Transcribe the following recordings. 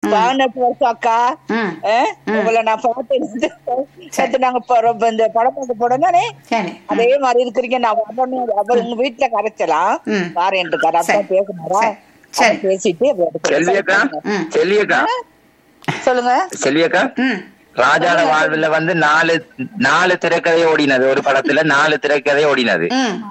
18 வருஷம் அக்கா. ம். உங்களை நான் பார்த்து நாங்க இந்த படம் பார்க்க போனோம் தானே, சரி. அதே மாதிரி இருக்கிறீங்க. நான் வரணும், அவர் உங்க வீட்டுல கரைச்சலாம் வாரேன் அப்பா பேசினாரா, சரி. பேசிட்டு சொல்லுங்க. செல்வியக்கா, ராஜான வாழ்வுல வந்து 4 திரைக்கதை ஓடினது. ஒரு படத்துல 4 திரைக்கதை ஓடினது.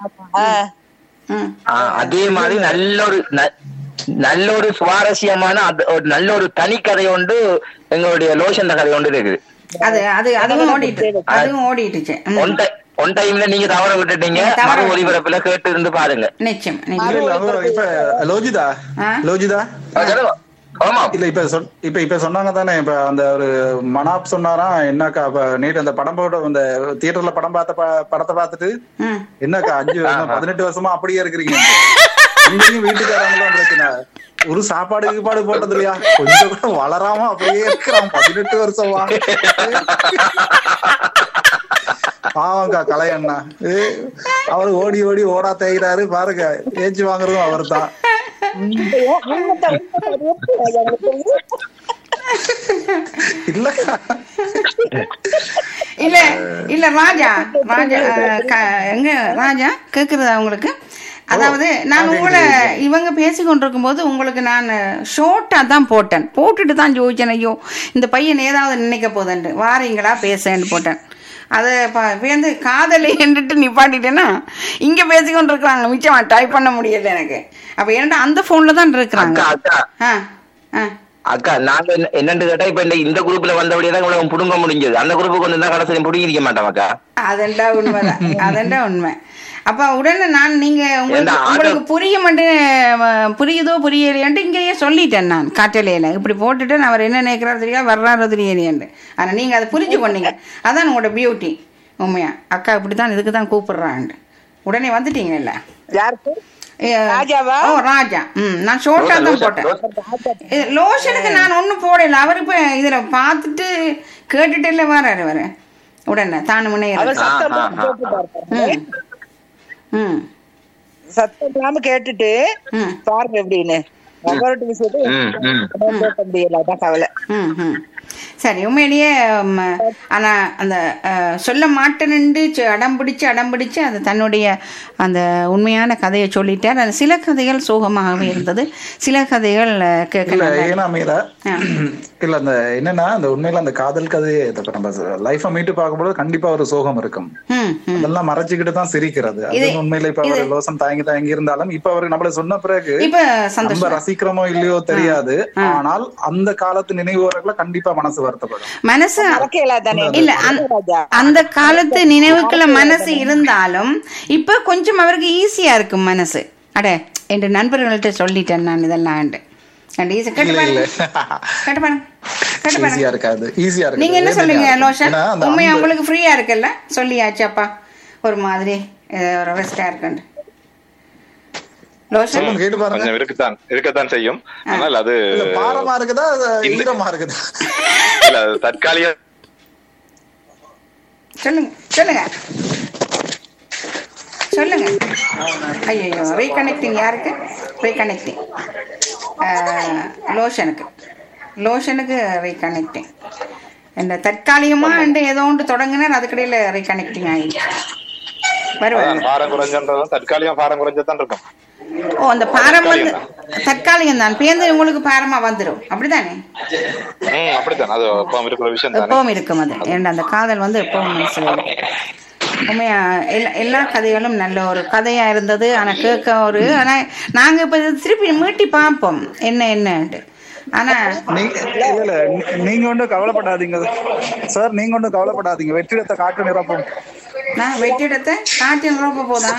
அதே மாதிரி நல்ல ஒரு சுவாரஸ்யமான நல்ல ஒரு தனி கதை ஒன்று எங்களுடைய லோஷன் கதை ஒன்று இருக்குது. அதுவும் ஓடிட்டுச்சு. ஒன் டைம்ல நீங்க தவற விட்டுட்டீங்க. ஒளிபரப்புல கேட்டு இருந்து பாருங்க. நிச்சயம். இப்ப லோஜிதா இல்ல இப்ப சொன்னாங்க தானே, இப்ப அந்த ஒரு மனாப் சொன்னாரா என்னக்கா, நேற்று அந்த படம் போட அந்த தியேட்டர்ல படம் படத்தை பார்த்துட்டு என்னக்கா 18 வருஷமா அப்படியே இருக்கிறீங்க, வீட்டுக்காரங்களும் பிரச்சனை, ஒரு சாப்பாடு போட்டது இல்லையா, கொஞ்சம் கூட வளராம அப்படியே இருக்கிறான் 18 வருஷமா. பாவங்கா கலையண்ணா அவரு ஓடி ஓடா தேய்கிறாரு பாருங்க, ஏச்சு வாங்குறதும் அவர் தான். இல்ல ராஜா எங்க ராஜா கேக்குறதா உங்களுக்கு? அதாவது நான் உங்களை இவங்க பேசி கொண்டிருக்கும் போது உங்களுக்கு நான் ஷோர்ட்டா தான் போட்டுட்டு தான் ஜோதிச்சேன், ஐயோ இந்த பையன் ஏதாவது நினைக்க போதேன்ட்டு வாரீங்களா பேசன்னு போட்டேன். அதை வந்து காதலை என்றுட்டு நிப்பாட்டிட்டேன்னா இங்க பேசிக்கொண்டு இருக்கிறாங்க, மிச்சமா டைப் பண்ண முடியல எனக்கு. அப்ப ஏன்டா அந்த போன்ல தான் இருக்கிறாங்க. அக்கா நாங்க என்னன்னு கேட்டா, இப்ப இந்த குரூப்ல வந்தபடியே உங்களை புடுங்க முடிஞ்சது. அந்த குரூப்புக்கு வந்து கடைசியில் புடுங்கிருக்க மாட்டோம் அக்கா. அதெண்டா உண்மைதான், அதெண்டா உண்மை. அப்ப உடனே நான் நீங்க உங்களுக்கு புரியுதோ புரியலையான்ட்டு இங்கேயே சொல்லிட்டேன். நான் காட்டலையில இப்படி போட்டுட்டு அவர் என்ன நினைக்கிறாரு தெரியா, வர்றாரு தெரியலையாண்டு. ஆனா நீங்க அதை புரிஞ்சு கொண்டீங்க, அதான் உங்களோட பியூட்டி. உண்மையா அக்கா இப்படித்தான் இதுக்குதான் கூப்பிடுறான்ட்டு உடனே வந்துட்டீங்க. இல்ல யாருக்கு? ஓ ராஜா. நான் ஷோர்ட்டா தான் போட்டேன். லோஷனுக்கு நான் ஒன்னும் போடல. அவர் இப்ப இதுல பாத்துட்டு கேட்டுட்டு இல்ல வராரு அவரு உடனே தானு முன்னே சத்தம் இல்லாம கேட்டுட்டு பாருங்க எப்படின்னு கவலை. சரி உண்மையிலேயே. ஆனா அந்த சொல்ல மாட்டேன்னு அடம்பிடிச்சு அது தன்னுடைய அந்த உண்மையான கதையை சொல்லிட்டார். அது சில கதைகள் சோகமாகவே இருந்தது, சில கதைகள் இல்ல அந்த என்னன்னா அந்த உண்மையில அந்த காதல் கதையை நம்ம லைஃப மீட்டு பார்க்கும்போது கண்டிப்பா ஒரு சோகம் இருக்கும். அதெல்லாம் மறைச்சுக்கிட்டு தான் சிரிக்கிறது. அது உண்மையில இப்ப அவர் லோசம் தாங்கி இருந்தாலும் இப்ப அவரு நம்மள சொன்ன பிறகு நம்ம ரசிக்கிறோமோ இல்லையோ தெரியாது. ஆனால் அந்த காலத்து நினைவுகளை கண்டிப்பா மனசு வருத்தப்படும். மனசு இல்ல அந்த காலத்து நினைவுக்குள்ள மனசு இருந்தாலும் இப்ப கொஞ்சம் அவருக்கு ஈஸியா இருக்கும் மனசு. அட என் நண்பர்கள்ட்ட சொல்லிட்டேன் நான் இதெல்லாம். நீங்க என்ன சொல்லுங்க லோஷன்? உண்மையா உங்களுக்கு ஃப்ரீயா இருக்குல்ல? சொல்லியாச்சு அப்பா ஒரு மாதிரி ஒரு ரெஸ்டா இருக்கு. இருக்கத்தான் செய்யும். ஆனால் அது பாரமா இருக்குதா ஈரமா இருக்குதா? இல்ல தற்காலிக. சொல்லுங்க. ஐயோ ரீகனெக்டிங் யாருக்கு? Reconnecting லோஷனுக்கு reconnecting. இந்த தற்காலிகமா ஏதோ ஒன்று தொடங்கினார், அதுக்கடையில ரீகனெக்டிங் ஆயிடுச்சு. தற்காலிகம் பாரம் குறைஞ்சதான் இருக்கும். ஓ அந்த பாரம் வந்து தற்காலிகம் தான், பேருந்து உங்களுக்கு பாரமா வந்துடும். அப்படித்தானே? அப்படித்தான், அது எப்பவும் இருக்கும். அது ஏன்னா அந்த காதல் வந்து எப்பவும் மனசுல உண்மையா. எல்லா கதைகளும் நல்ல ஒரு கதையா இருந்தது. ஆனா கேட்க ஆனா நாங்க இப்ப திருப்பி மீட்டி பார்ப்போம் என்னன்ட்டு. ஆனா நீங்க ஒன்றும் கவலைப்படாதீங்க சார், நீங்க ஒன்றும் கவலைப்படாதீங்க. வெற்றிடத்தை காற்று நிரப்பும். நான் வெற்றிடத்தை காற்று நிரப்ப போதா?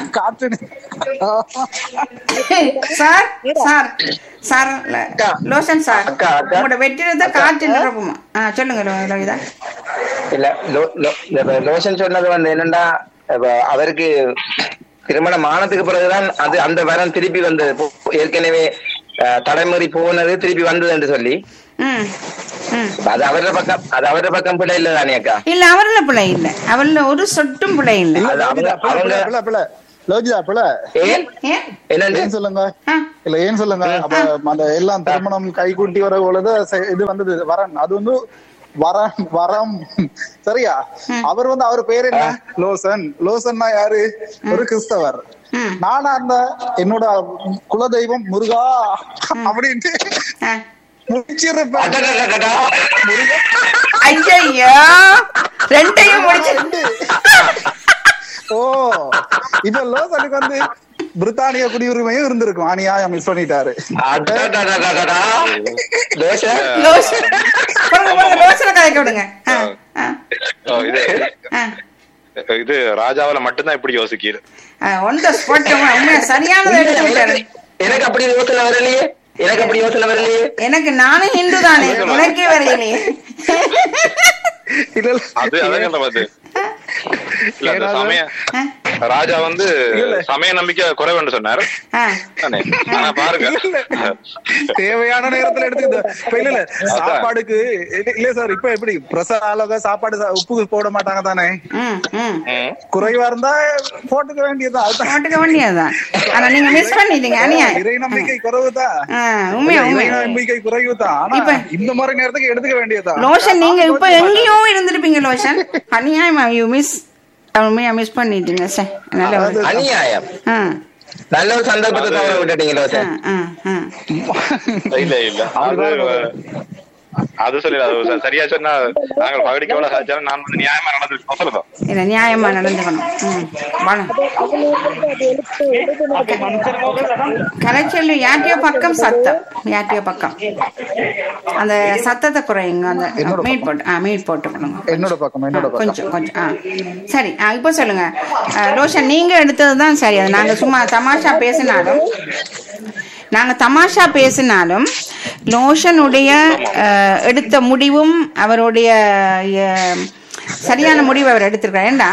Sir sir sir lotion sir, உங்களோட வெற்றிடத்தை காற்று நிரப்புமா? சொல்லுங்க லோகிதா. இல்ல லோஷன் சொன்னது வந்து என்னன்னா, அவருக்கு திருமணம் ஆனதுக்கு பிறகுதான் அது அந்த வரம் திருப்பி வந்தது. ஏற்கனவே தலைமுறை போனது திருப்பி வந்தது என்று சொல்லி அது அவരുടെ பக்கம் பிள்ளை இல்ல தானே அக்கா? இல்ல அவர்ல பிள்ளை இல்ல, அவர்ல ஒரு சொட்டும் பிள்ளை இல்ல. லோஜிதா பிள்ளை என்ன சொல்லுங்க. இல்ல ஏன்னு சொல்லுங்க. அப்ப அந்த எல்லாம் திருமணம் கைகூட்டி வர பொழுது இது வந்தது வரன், அது வந்து வரம் சரியா. அவர் வந்து அவர் பேர் என்ன, லோசன். லோசன்னா யாரு, ஒரு கிறிஸ்தவர். நானா அந்த என்னோட குலதெய்வம் முருகா அப்படின்ட்டு முடிச்சிருப்பேன். ஓ இப்ப லோசனுக்கு வந்து பிரித்தானிய குடியுரிமையும் இருந்திருக்கும். அநியாயம் மிஸ் பண்ணிட்டாரு. இது ராஜாவில மட்டும்தான் இப்படி யோசிக்கிறது. எனக்கு அப்படி யோசனை வரலையே, எனக்கு அப்படி யோசனை வரலையே. எனக்கு நானும் ஹிந்து தானே, எனக்கே வரையிலே. ராஜா வந்து சமய நம்பிக்கை குறைவுன்னு சொன்னாரு. பாருங்க தேவையான நேரத்துல எடுத்துக்கிட்டு சாப்பாடுக்கு இல்ல சார். இப்ப எப்படி பிரசாத சாப்பாடு உப்பு போட மாட்டாங்க தானே, குறைவா இருந்தா போட்டுக்க வேண்டியதுதான். ஆனா நீங்க மிஸ் பண்ணிட்டீங்க. இறை நம்பிக்கை குறைவுதான், நம்பிக்கை குறைவுதான். ஆனா இந்த மாதிரி நேரத்துக்கு எடுத்துக்க வேண்டியதுதான். லோஷன் நீங்க இப்ப எங்கேயோ இருந்திருப்பீங்க லோஷன். அநியாயமா யூ மிஸ் மிஸ் பண்ணிட்டீங்க சார். அநியாயம். நல்ல ஒரு சந்தர்ப்பத்தை தவற விட்டுட்டீங்களோ சார். இல்ல இல்ல அது சொல்லி சரியா சொன்னா நாங்கள் பகடிக்கு எவ்வளவு சாச்சாலும் நான் வந்து நியாயமா நடந்துருக்கோம் சொல்லுதோம். இல்ல நியாயமா நடந்துக்கணும். கலைச்செல்வி யார்ட்டையோ பக்கம் சத்தம், யார்ட்டையோ பக்கம் அந்த சத்தத்தை குறையுங்க. அந்த மீட் போட்டுக்கணும் என்னோட பக்கம் கொஞ்சம் கொஞ்சம். சரி இப்ப சொல்லுங்க ரோஷன், நீங்க எடுத்ததுதான் சரி. அது நாங்க சும்மா தமாஷா பேசினாலும் லோஷனுடைய எடுத்த முடிவும் அவருடைய சரியான முடிவு அவர் எடுத்திருக்கார். ஏண்டா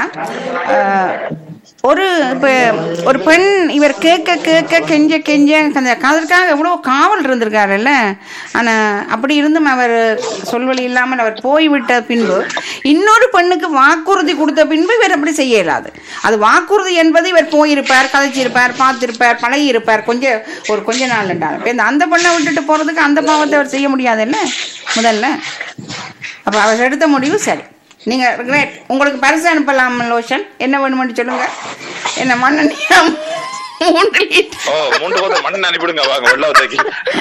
ஒரு பெண் இவர் கேட்க கெஞ்ச அந்த காதலுக்காக எவ்வளவு காவல் இருந்திருக்காருல்ல. ஆனா அப்படி இருந்தும் அவர் சொல்வழி இல்லாமல் அவர் போய்விட்ட பின்பு இன்னொரு பெண்ணுக்கு வாக்குறுதி கொடுத்த பின்பு இவர் அப்படி செய்ய இயலாது. அது வாக்குறுதி என்பது இவர் போயிருப்பார், கதைச்சிருப்பார், பார்த்திருப்பார், பழகி இருப்பார் கொஞ்ச நாள் என்றாலும் அந்த பெண்ணை விட்டுட்டு போறதுக்கு அந்த பாவத்தை அவர் செய்ய முடியாதுல்ல முதல்ல. அப்ப அவர் எடுத்த முடிவு சரி. நீங்க கிரேட். உங்களுக்கு பரிசு அனுப்பலாம் லோஷன். என்ன வேணும்னு சொல்லுங்க. என்ன மண்ணெண்ணெயா 3 லிட்டர் மண்ணெண்ணெய் அனுப்பிடுங்க வாங்க வெள்ளவத்தைக்கு.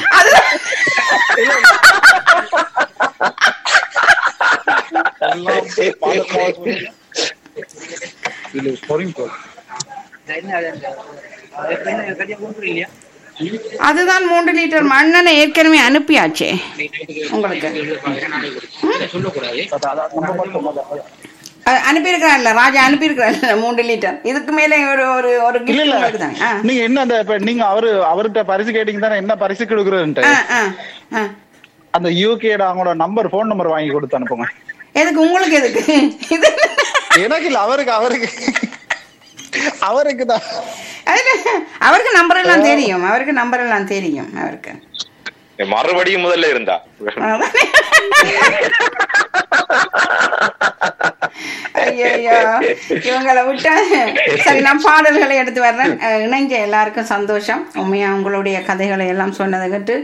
அதுதான் 3 லிட்டர் மண்ணெண்ணெய் ஏற்கனவே அனுப்பியாச்சே உங்களுக்கு. அனுப்பியிருக்கிறான்ல ராஜா, அனுப்பியிருக்கிறான்ல 3 லிட்டர். இதுக்கு மேல ஒரு நீங்க என்ன அந்த நீங்க அவர்கிட்ட பரிசு கேட்டீங்க தானே, என்ன பரிசு கொடுக்குறதுன்ட்டு. அந்த யூகேட அவங்களோட நம்பர், போன் நம்பர் வாங்கி கொடுத்து அனுப்புங்க. எதுக்கு உங்களுக்கு? எதுக்கு? எனக்கு இல்ல, அவருக்கு தான். அவருக்கு நம்பர் எல்லாம் தெரியும். அவருக்கு மறுபடியும் முதல்ல இருந்தா இவங்களை விட்டா சரி. நான் பாடல்களை எடுத்து வர்றேன். இணைஞ்ச எல்லாருக்கும் சந்தோஷம். உண்மையா உங்களுடைய கதைகளை எல்லாம் சொன்னதை கேட்டு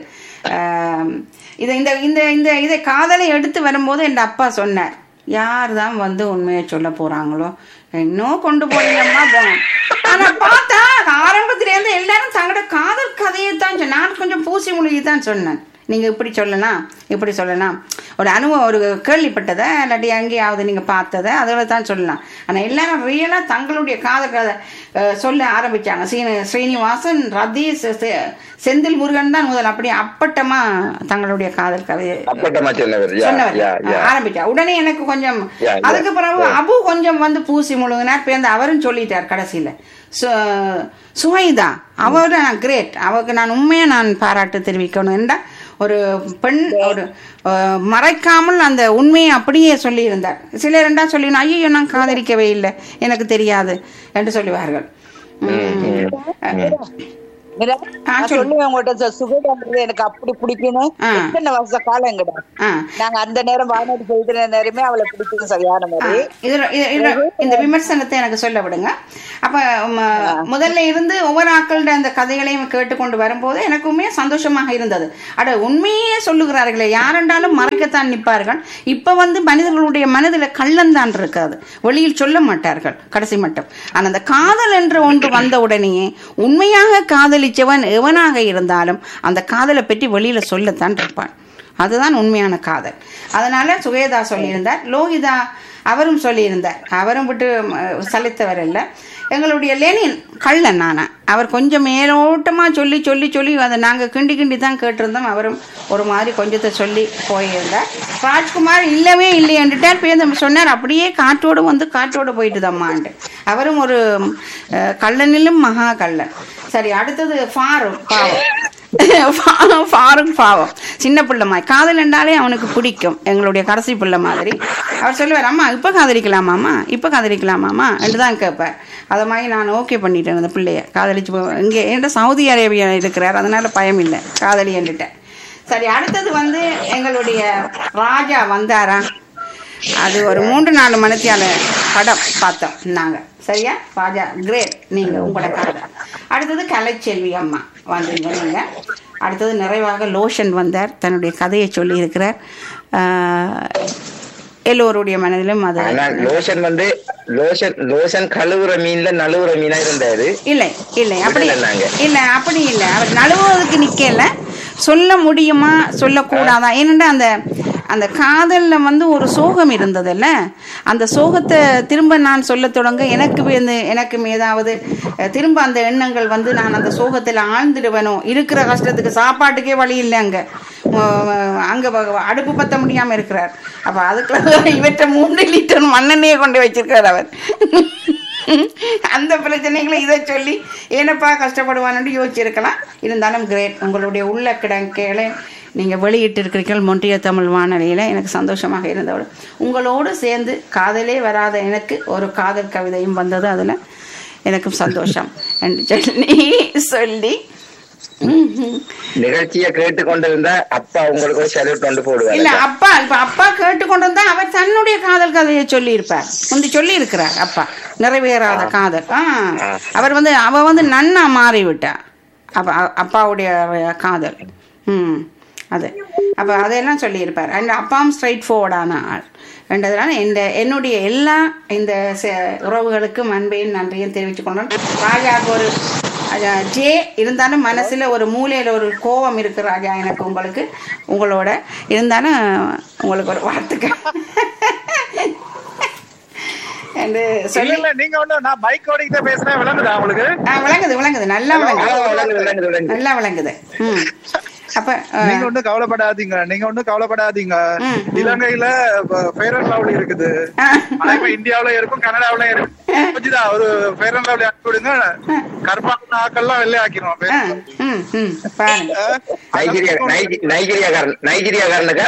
இதை காதலை எடுத்து வரும்போது என் அப்பா சொன்னார், யார் தான் வந்து உண்மையை சொல்ல போறாங்களோ இன்னும் கொண்டு போறீங்கம்மா போனோம். ஆனா பார்த்தா ஆரம்பத்துல இருந்து எல்லாரும் தங்களோட காதல் கதையை தான் நான் கொஞ்சம் பூசி மொழியை தான் சொன்னேன். நீங்க இப்படி சொல்லலாம் ஒரு அனுபவம், ஒரு கேள்விப்பட்டதை இல்லாட்டி எங்கேயாவது நீங்க பார்த்ததை அதோட தான் சொல்லலாம். ஆனா எல்லாரும் ரியலா தங்களுடைய காதல் கதை சொல்ல ஆரம்பிச்சாங்க. ஸ்ரீனிவாசன், ரதீஷ், செந்தில் முருகன் தான் முதல் அப்படி அப்பட்டமா தங்களுடைய காதல் கதையை ஆரம்பிச்சா. உடனே எனக்கு கொஞ்சம் அதுக்கு பிறகு அபு கொஞ்சம் வந்து பூசி முழுங்கினார். பேர்ந்து அவரும் சொல்லிட்டார் கடைசியில. சுவைதா அவரு கிரேட். அவருக்கு நான் உண்மையா பாராட்டு தெரிவிக்கணும். என்றா ஒரு பெண் ஒரு மறைக்காமல் அந்த உண்மையை அப்படியே சொல்லி இருந்தார். சிலர் ரெண்டா சொல்லி ஐயோ நான் காதலிக்கவே இல்லை, எனக்கு தெரியாது என்று சொல்லுவார்கள். சொல்லுவேன் உங்கள்கிட்ட சுகதான்றது எனக்கு அப்படி பிடிக்கும்னு எத்தனை வருஷ காலம் எங்கடா நாங்க அந்த நேரம் வானொலி செய்கிற நேரமே அவளை பிடிக்கும் சரியான மாதிரி. இந்த விமர்சனத்தை எனக்கு சொல்ல விடுங்க. அப்ப முதல்ல இருந்து ஒவ்வொரு ஆக்களோட அந்த கதைகளையும் கேட்டுக்கொண்டு வரும்போது எனக்குமே சந்தோஷமாக இருந்தது. அட உண்மையே சொல்லுகிறார்களே, யாரென்றாலும் மறைக்கத்தான் நிற்பார்கள். இப்ப மனிதர்களுடைய மனதில் கள்ளந்தான் இருக்காது, வெளியில் சொல்ல மாட்டார்கள் கடைசி மட்டும். ஆனா அந்த காதல் என்ற ஒன்று வந்த உடனேயே உண்மையாக காதலிச்சவன் எவனாக இருந்தாலும் அந்த காதலை பற்றி வெளியில சொல்லத்தான் இருப்பான். அதுதான் உண்மையான காதல். அதனால சுகேதா சொல்லியிருந்தார், லோகிதா அவரும் சொல்லியிருந்தார். அவரும் விட்டு சலித்தவர் இல்லை. எங்களுடைய லெனின் கள்ளன் நானா, அவர் கொஞ்சம் மேலோட்டமா சொல்லி சொல்லி சொல்லி அதை நாங்கள் கிண்டி கிண்டி தான் கேட்டிருந்தோம். அவரும் ஒரு மாதிரி கொஞ்சத்தை சொல்லி போயிருந்தார். ராஜ்குமார் இல்லவே இல்லையன்றுட்டார். பேர் சொன்னார் அப்படியே காற்றோடு காற்றோடு போயிட்டுதம்மான்ட்டு. அவரும் ஒரு கள்ளனிலும் மகா கள்ளன். சரி, அடுத்தது ஃபாரூக் பாவம் சின்ன பிள்ளை மாதிரி காதல் என்றாலே அவனுக்கு பிடிக்கும். எங்களுடைய கடைசி பிள்ளை மாதிரி அவர் சொல்லுவார், அம்மா இப்போ காதலிக்கலாமாம்மா, இப்போ காதலிக்கலாமாம்மா என்று தான் கேட்பார். அதை மாதிரி நான் ஓகே பண்ணிட்டேன் அந்த பிள்ளைய காதலிச்சு. இங்கே என்கிட்ட சவுதி அரேபியா இருக்கிறார், அதனால பயம் இல்லை, காதலி என்றிட்டேன். சரி, அடுத்தது எங்களுடைய ராஜா வந்தாரா. அது ஒரு 3-4 மணித்தியால படம் பார்த்தோம் நாங்க. சரியா, ராஜா கிரேட். நீங்க உங்களோட காதல். அடுத்தது கலைச்செல்வி அம்மா வந்தீங்க நீங்க. அடுத்தது நிறைவாக லோஷன் வந்தார், தன்னுடைய கதையை சொல்லி இருக்கிறார். எல்லோருடைய மனதிலும் அது லோஷன் கழுவுற மீன்ல நழுவுற மீனா இருந்தாரு. இல்லை அப்படி இல்லை, அப்படி இல்லை. அவர் நழுவுவதற்கு நிக்கல. சொல்ல முடியுமா சொல்லக்கூடாதா? ஏனென்றா அந்த காதல்ல ஒரு சோகம் இருந்ததுல்ல, அந்த சோகத்தை திரும்ப நான் சொல்ல தொடங்க எனக்கு ஏதாவது திரும்ப அந்த எண்ணங்கள் நான் அந்த சோகத்துல ஆழ்ந்துடுவேனோ. இருக்கிற கஷ்டத்துக்கு சாப்பாட்டுக்கே வழி இல்லை, அங்க அடுப்பு பத்த முடியாம இருக்கிறார். அப்ப அதுக்குள்ள இவற்றை 3 லிட்டர் மண்ணெண்ணையை கொண்டு வச்சிருக்கார் அவர். அந்த பிரச்சனைகளை இதை சொல்லி ஏனப்பா கஷ்டப்படுவான்னு யோசிச்சிருக்கலாம். இருந்தாலும் கிரேட். உங்களுடைய உள்ள கிடக்கைகளை நீங்கள் வெளியிட்டு இருக்கிறீர்கள் மொன்றிய தமிழ் வானொலியில். எனக்கு சந்தோஷமாக இருந்தவள். உங்களோடு சேர்ந்து காதலே வராத எனக்கு ஒரு காதல் கவிதையும் வந்தது, அதில் எனக்கும் சந்தோஷம் என்று சொல்லி நிகழ்ச்சியை கேட்டுக்கொண்டிருந்தா அப்பா உங்களுக்கு சல்யூட் கொண்டு போடுவார். இல்ல, அப்பா கேட்டுக்கொண்டிருந்தா அவர் தன்னுடைய காதல் கதையை சொல்லி இருப்பார். சொல்லி இருக்கிறார் அப்பா, நிறைவேறாத காதல். அவர் அவ நன்னா மாறிவிட்டா அப்பாவுடைய காதல். அது அப்ப அதையெல்லாம் சொல்லி இருப்பார். அண்ட் அப்பாவும் ஸ்ட்ரைட் ஃபார்வர்டான ஆள் என்றதுனால என்னுடைய எல்லா இந்த உறவுகளுக்கும் அன்பையும் நன்றியும் தெரிவித்துக் கொண்டோம். ராஜாவுக்கு ஒரு ஜே இருந்தாலும் மனசுல ஒரு மூலையில ஒரு கோபம் இருக்கு ராஜா எனக்கு உங்களோட இருந்தாலும் உங்களுக்கு ஒரு வாழ்த்துக்கள். விளங்குது, நல்லா விளங்குது. அப்ப நீங்க ஒண்ணும் கவலைப்படாதீங்க, இலங்கையில ஃபேர் அண்ட் லவ்லி இருக்குது, இந்தியாவில இருக்கும், கனடாவில இருக்கும். ஒரு ஃபேர் அண்ட் லவ்லி ஆக்கி விடுங்க, கருப்பான ஆக்கெல்லாம் வெள்ளை ஆக்கிடுவோம். நைஜீரியாக்காரனுக்கு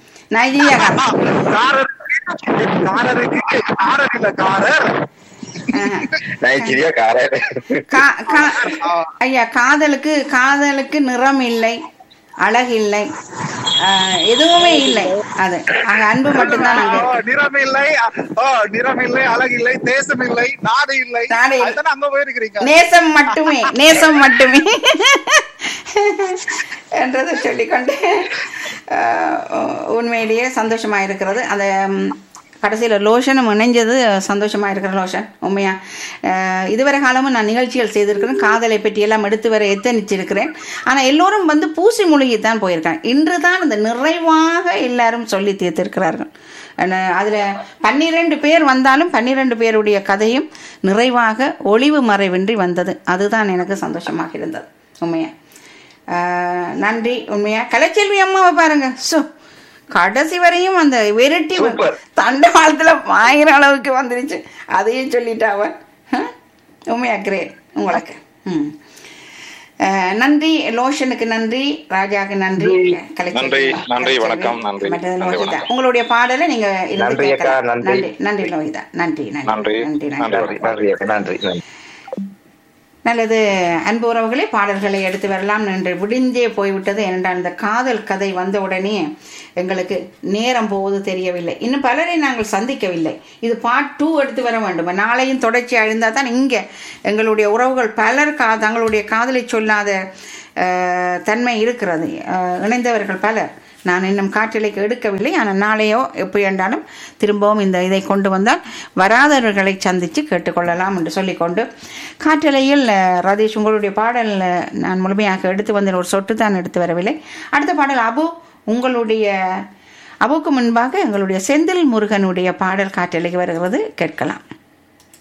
ஐயா, காதலுக்கு நிறம் இல்லை, அழகில்லை, எதுவுமே இல்லை. அது அன்பு மட்டும்தான். நிறம் இல்லை, அழகில்லை, தேசம் இல்லை, நாடு இல்லை, அங்க போயிருக்கிறீங்க. நேசம் மட்டுமே என்றதை சொல்லிக்கொண்டு உண்மையிலேயே சந்தோஷமா இருக்கிறது. அந்த கடைசியில் லோஷனும் இணைஞ்சது சந்தோஷமா இருக்கிற லோஷன். உண்மையா இதுவரை காலமும் நான் நிகழ்ச்சிகள் செய்திருக்கிறேன், காதலை பற்றி எல்லாம் எடுத்து வர எத்தனிச்சிருக்கிறேன். ஆனால் எல்லோரும் பூசி மூழ்கித்தான் போயிருக்காங்க. இன்று தான் இந்த நிறைவாக எல்லாரும் சொல்லி தீர்த்திருக்கிறார்கள். அதில் 12 பேர் வந்தாலும் 12 பேருடைய கதையும் நிறைவாக ஒளிவு மறைவின்றி வந்தது. அதுதான் எனக்கு சந்தோஷமாக இருந்தது. உண்மையா நன்றி. உண்மையா கலைச்செல்வி அம்மாவை பாருங்க, கடைசி வரையும் அந்த வெரைட்டி தண்டவாளத்துல வாங்குற அளவுக்கு வந்துருச்சு. அதையும் சொல்லிட்டு அவன் உண்மையா கிரேட். உங்களுக்கு நன்றி, லோஷனுக்கு நன்றி, ராஜாவுக்கு நன்றி, நன்றி, வணக்கம். உங்களுடைய பாடலை நீங்க நன்றி லோகிதா. நன்றி. நல்லது. அன்பு உறவுகளே, பாடல்களை எடுத்து வரலாம் என்று விடிஞ்சே போய்விட்டது. ஏனென்றால் இந்த காதல் கதை வந்த உடனே எங்களுக்கு நேரம் போவது தெரியவில்லை. இன்னும் பலரை நாங்கள் சந்திக்கவில்லை. இது பார்ட் 2 எடுத்து வர வேண்டும். நாளையும் தொடர்ச்சி அழிந்தால் தான் இங்கே எங்களுடைய உறவுகள் பலர் தங்களுடைய காதலை சொல்லாத தன்மை இருக்கிறது. இணைந்தவர்கள் பலர். நான் இன்னும் காற்றலைக்கு எடுக்கவில்லை. ஆனால் நாளையோ எப்படி என்றாலும் திரும்பவும் இந்த இதை கொண்டு வந்தால் வராதவர்களை சந்தித்து கேட்டுக்கொள்ளலாம் என்று சொல்லிக்கொண்டு, காற்றலையில் ரதீஷ் உங்களுடைய பாடல் நான் முழுமையாக எடுத்து வந்தேன். ஒரு சொட்டு தான் எடுத்து வரவில்லை. அடுத்த பாடல் அபு, உங்களுடைய அபுக்கு முன்பாக எங்களுடைய செந்தில் முருகனுடைய பாடல் காற்றலைக்கு வருகிறது, கேட்கலாம்.